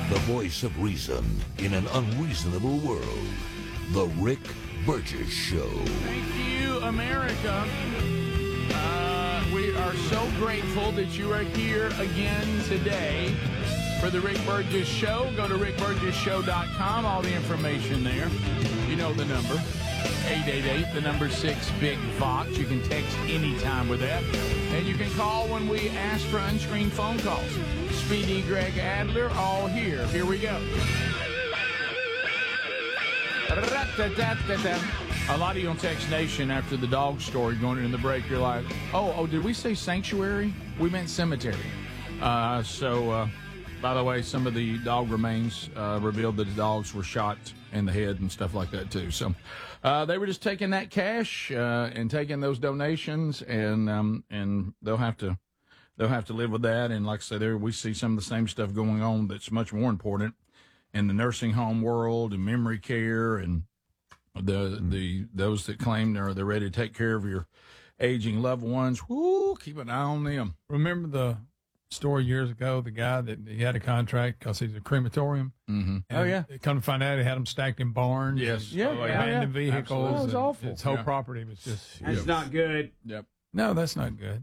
the voice of reason in an unreasonable world. The Rick Burgess Show. Thank you, America. We are so grateful that you are here again today for the Rick Burgess Show. Go to rickburgessshow.com. All the information there. You know the number. 888, the number 6, Big Fox. You can text anytime with that. And you can call when we ask for unscreened phone calls. Speedy, Greg Adler, all here. Here we go. A lot of you on Text Nation after the dog story going into the break, you're like, oh, did we say sanctuary? We meant cemetery. So, by the way, some of the dog remains revealed that the dogs were shot in the head and stuff like that, too. So they were just taking that cash and taking those donations, and they'll have to live with that. And like I said, there we see some of the same stuff going on that's much more important in the nursing home world and memory care and those that claim they're ready to take care of your aging loved ones. Whoo, keep an eye on them. Remember the story years ago, the guy that he had a contract because he's a crematorium? Mm-hmm. Oh, yeah. They come to find out he had them stacked in barns. Yes. Abandoned vehicles. That was awful. His whole property was just... That's not good. Yep. No, that's not good.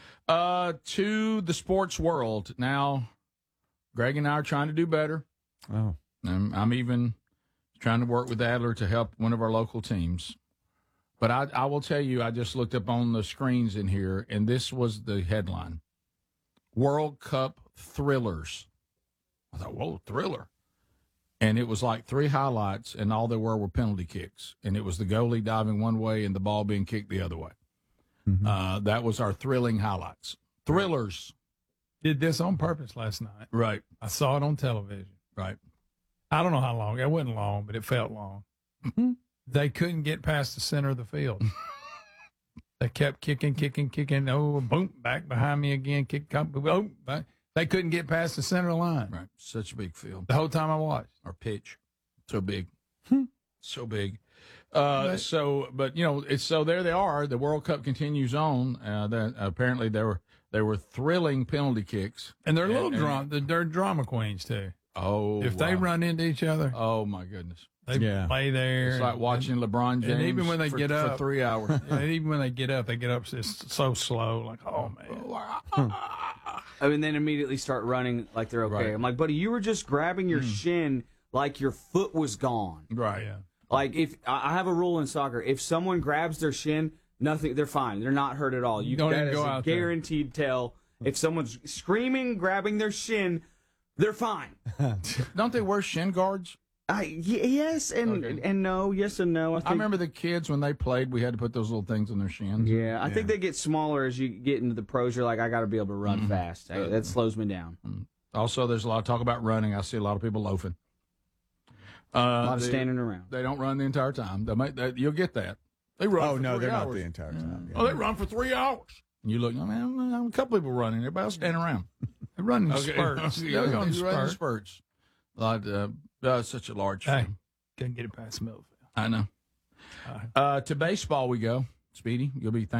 To the sports world. Now, Greg and I are trying to do better. Oh. I'm even trying to work with Adler to help one of our local teams. But I will tell you, I just looked up on the screens in here, and this was the headline. World Cup thrillers. I thought, whoa, thriller. And it was like 3 highlights, and all there were penalty kicks. And it was the goalie diving one way and the ball being kicked the other way. Mm-hmm. That was our thrilling highlights. Thrillers. Did this on purpose last night. Right. I saw it on television. Right. I don't know how long. It wasn't long, but it felt long. They couldn't get past the center of the field. They kept kicking. Oh, boom, back behind me again. Kick, oh, back. They couldn't get past the center of the line. Right. Such a big field. The whole time I watched. Our pitch. So big. So big. But there they are. The World Cup continues on. Apparently there were thrilling penalty kicks. And they're they're drama queens, too. Oh, if they run into each other. Oh, my goodness. They play there. It's like watching LeBron James and even when they get up, for 3 hours. And even when they get up it's so slow. Like, oh, man. And then immediately start running like they're okay. Right. I'm like, buddy, you were just grabbing your shin like your foot was gone. Right. Yeah. Like, if I have a rule in soccer, if someone grabs their shin, they're fine. They're not hurt at all. Don't even go out there. Guaranteed tell. If someone's screaming, grabbing their shin, they're fine. Don't they wear shin guards? Yes and no. Yes and no. I remember the kids when they played, we had to put those little things on their shins. Yeah, I think they get smaller as you get into the pros. You're like, I got to be able to run fast. That slows me down. Also, there's a lot of talk about running. I see a lot of people loafing. A lot of standing around. They don't run the entire time. You'll get that. They run. Oh, for no, 3 they're hours. not the entire time. Yeah. Oh, they run for 3 hours. And you look, man, a couple people running. Everybody else standing around. They run in spurts. They're going spurts. Such a large film. Couldn't get it past the middle. I know. To baseball we go. Speedy, you'll be thankful.